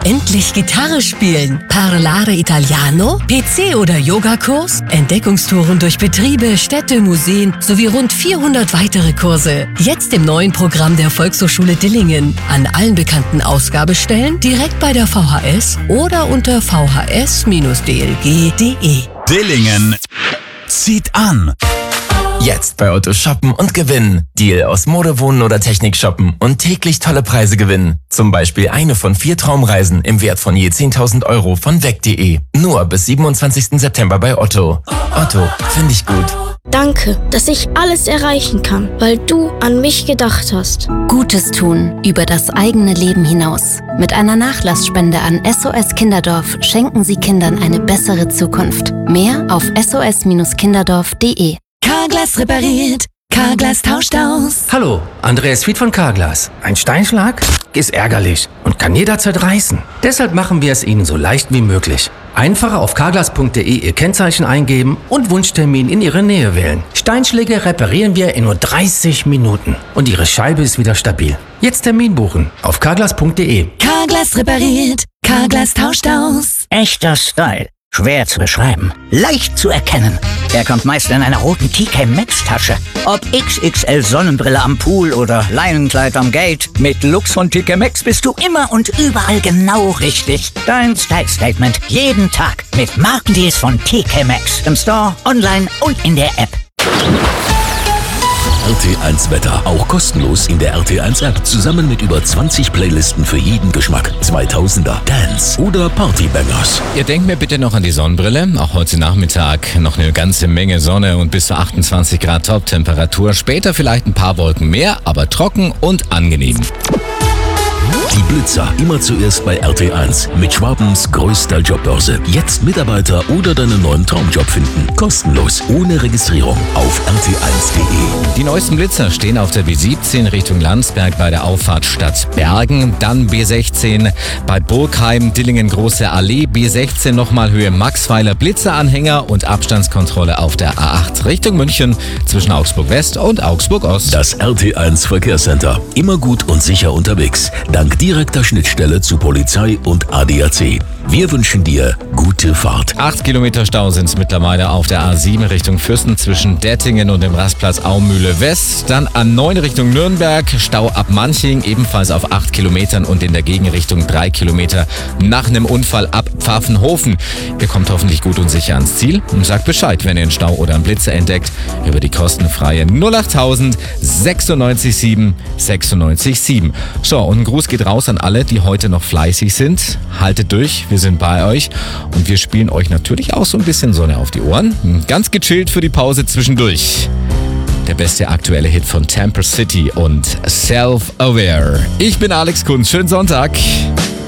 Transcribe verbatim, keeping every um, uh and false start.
Endlich Gitarre spielen? Parlare Italiano? P C- oder Yogakurs? Entdeckungstouren durch Betriebe, Städte, Museen sowie rund vierhundert weitere Kurse. Jetzt im neuen Programm der Volkshochschule Dillingen. An allen bekannten Ausgabestellen, direkt bei der V H S oder unter v h s Bindestrich d l g punkt d e. Dillingen zieht an. Jetzt bei Otto shoppen und gewinnen. Deal aus Mode, Wohnen oder Technik shoppen und täglich tolle Preise gewinnen. Zum Beispiel eine von vier Traumreisen im Wert von je zehntausend Euro von weg punkt de. Nur bis siebenundzwanzigsten September bei Otto. Otto, finde ich gut. Danke, dass ich alles erreichen kann, weil du an mich gedacht hast. Gutes tun über das eigene Leben hinaus. Mit einer Nachlassspende an S O S Kinderdorf schenken Sie Kindern eine bessere Zukunft. Mehr auf s o s Bindestrich kinderdorf punkt de. Carglass repariert. Carglass tauscht aus. Hallo, Andreas Fied von Carglass. Ein Steinschlag ist ärgerlich und kann jederzeit reißen. Deshalb machen wir es Ihnen so leicht wie möglich. Einfach auf carglass punkt de Ihr Kennzeichen eingeben und Wunschtermin in Ihre Nähe wählen. Steinschläge reparieren wir in nur dreißig Minuten und Ihre Scheibe ist wieder stabil. Jetzt Termin buchen auf carglass punkt de. Carglass repariert. Carglass tauscht aus. Echter Style. Schwer zu beschreiben, leicht zu erkennen. Er kommt meist in einer roten T K Maxx Tasche. Ob X X L Sonnenbrille am Pool oder Leinenkleid am Gate, mit Lux von T K Maxx bist du immer und überall genau richtig. Dein Style Statement jeden Tag mit Markendeals von T K Maxx. Im Store, online und in der App. R T eins Wetter, auch kostenlos in der R T eins App. Zusammen mit über zwanzig Playlisten für jeden Geschmack. zweitausender, Dance oder Partybangers. Ihr denkt mir bitte noch an die Sonnenbrille. Auch heute Nachmittag noch eine ganze Menge Sonne und bis zu achtundzwanzig Grad Top-Temperatur. Später vielleicht ein paar Wolken mehr, aber trocken und angenehm. Die Blitzer immer zuerst bei R T eins mit Schwabens größter Jobbörse. Jetzt Mitarbeiter oder deinen neuen Traumjob finden. Kostenlos, ohne Registrierung auf r t eins punkt de. Die neuesten Blitzer stehen auf der B siebzehn Richtung Landsberg bei der Auffahrt Stadtbergen. Dann B sechzehn bei Burgheim, Dillingen Große Allee. B sechzehn nochmal Höhe Maxweiler, Blitzeranhänger und Abstandskontrolle auf der A acht Richtung München zwischen Augsburg West und Augsburg Ost. Das R T eins Verkehrscenter. Immer gut und sicher unterwegs. Dank direkter Schnittstelle zu Polizei und A D A C. Wir wünschen dir gute Fahrt. Acht Kilometer Stau sind es mittlerweile auf der A sieben Richtung Fürsten zwischen Dettingen und dem Rastplatz Aumühle West. Dann A neun Richtung Nürnberg, Stau ab Manching, ebenfalls auf acht Kilometern und in der Gegenrichtung drei Kilometer nach einem Unfall ab Pfaffenhofen. Ihr kommt hoffentlich gut und sicher ans Ziel und sagt Bescheid, wenn ihr einen Stau oder einen Blitzer entdeckt, über die kostenfreie null achttausend sechsundneunzig sieben sechsundneunzig sieben. So, und ein Gruß geht raus an alle, die heute noch fleißig sind. Haltet durch, wir sind bei euch und wir spielen euch natürlich auch so ein bisschen Sonne auf die Ohren. Ganz gechillt für die Pause zwischendurch. Der beste aktuelle Hit von Temper City und Self-Aware. Ich bin Alex Kunz, schönen Sonntag.